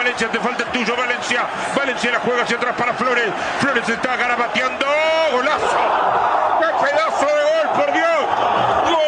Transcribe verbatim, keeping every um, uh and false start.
Valencia, te falta el tuyo, Valencia. Valencia la juega hacia atrás para Flores. Flores está garabateando.